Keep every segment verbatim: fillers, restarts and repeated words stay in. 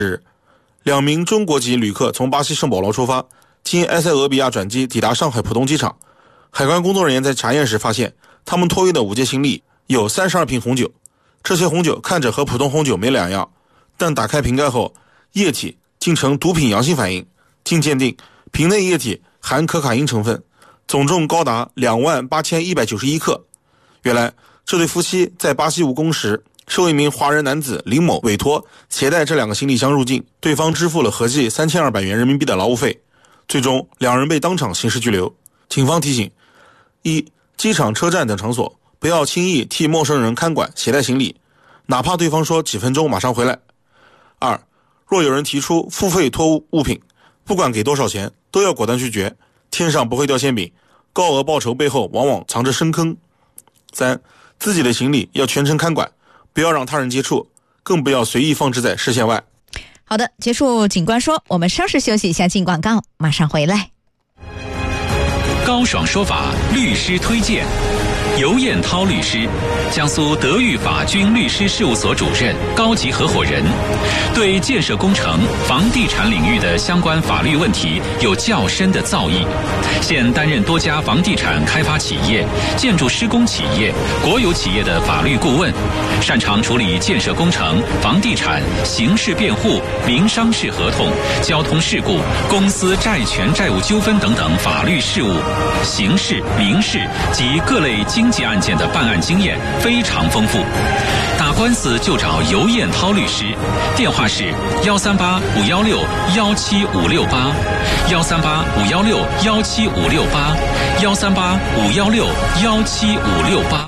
日，两名中国籍旅客从巴西圣保罗出发，经埃塞俄比亚转机抵达上海浦东机场。海关工作人员在查验时发现，他们托运的五件行李有三十二瓶红酒，这些红酒看着和普通红酒没两样，但打开瓶盖后，液体竟呈毒品阳性反应。经鉴定，瓶内液体含可卡因成分，总重高达两万八千一百九十一克。原来，这对夫妻在巴西务工时，受一名华人男子林某委托携带这两个行李箱入境，对方支付了合计三千二百元人民币的劳务费，最终两人被当场刑事拘留。警方提醒：一、机场、车站等场所不要轻易替陌生人看管携带行李，哪怕对方说几分钟马上回来。二、若有人提出付费托物品，不管给多少钱都要果断拒绝，天上不会掉馅饼，高额报酬背后往往藏着深坑。三、自己的行李要全程看管，不要让他人接触，更不要随意放置在视线外。 好的，结束警官说，我们稍事休息一下，进广告，马上回来。 高爽说法律师推荐，尤彦涛律师，江苏德裕法军律师事务所主任、高级合伙人，对建设工程、房地产领域的相关法律问题有较深的造诣。现担任多家房地产开发企业、建筑施工企业、国有企业的法律顾问，擅长处理建设工程、房地产、刑事辩护、民商事合同、交通事故、公司债权债务纠纷等等法律事务。刑事、民事及各类经济案件的办案经验非常丰富，打官司就找尤彦涛律师，电话是幺三八五幺六幺七五六八，幺三八五幺六幺七五六八，幺三八五幺六幺七五六八。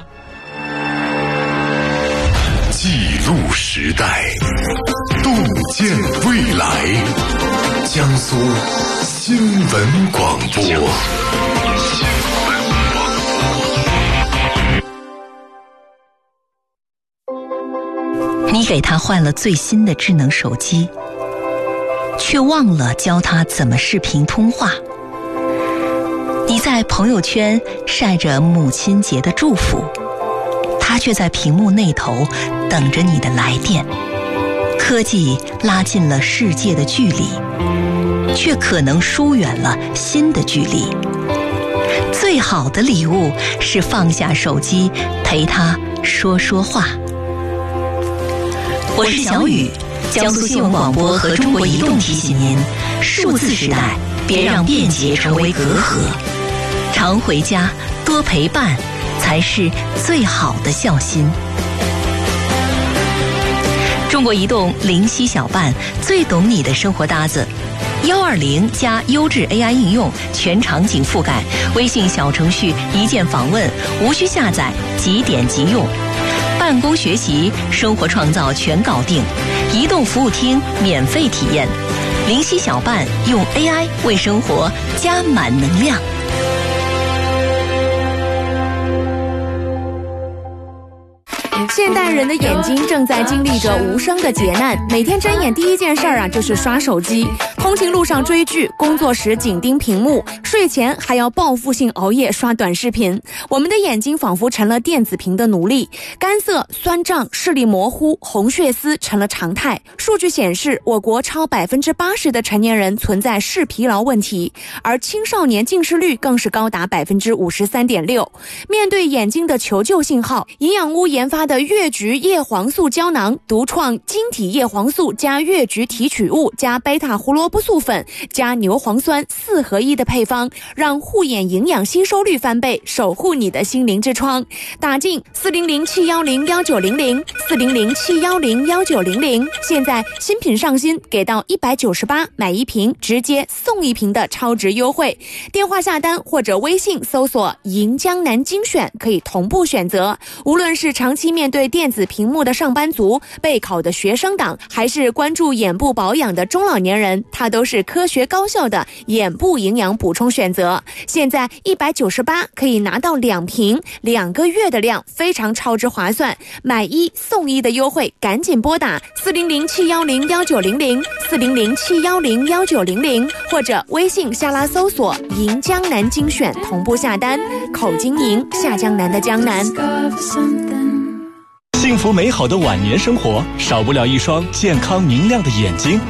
记录时代，洞见未来，江苏新闻广播。 你给他换了最新的智能手机，却忘了教他怎么视频通话。你在朋友圈晒着母亲节的祝福，他却在屏幕那头等着你的来电。科技拉近了世界的距离，却可能疏远了心的距离。最好的礼物是放下手机，陪他说说话。我是小雨，江苏新闻广播和中国移动提醒您：数字时代，别让便捷成为隔阂。常回家，多陪伴，才是最好的孝心。中国移动灵犀小伴，最懂你的生活搭子。幺二零加优质 A I 应用，全场景覆盖。微信小程序一键访问，无需下载，即点即用。办公学习、生活创造全搞定。移动服务厅免费体验。灵犀小伴用 A I 为生活加满能量。 现代人的眼睛正在经历着无声的劫难，每天睁眼第一件事儿啊就是刷手机，通勤路上追剧，工作时紧盯屏幕，睡前还要报复性熬夜刷短视频。我们的眼睛仿佛成了电子屏的奴隶，干涩、酸胀、视力模糊、红血丝成了常态。数据显示，我国超百分之八十的成年人存在视疲劳问题，而青少年近视率更是高达百分之五十三点六。面对眼睛的求救信号，营养屋研发的越橘叶黄素胶囊，独创晶体叶黄素加越橘提取物加贝塔胡萝卜素粉加牛磺酸四合一的配方，让护眼营养吸收率翻倍，守护你的心灵之窗。打进四零零七幺零幺九零零四零零七幺零幺九零零，现在新品上新，给到一百九十八买一瓶直接送一瓶的超值优惠。电话下单或者微信搜索银江南精选，可以同步选择。无论是长期面对电子屏幕的上班族、备考的学生党，还是关注眼部保养的中老年人，它都是科学高效的眼部营养补充选择。现在一百九十八可以拿到两瓶，两个月的量，非常超值划算，买一送一的优惠，赶紧拨打四零零七幺零幺九零零四零零七幺零幺九零零，或者微信下拉搜索银江南精选，同步下单。口金银，下江南的江南。 幸福美好的晚年生活，少不了一双健康明亮的眼睛。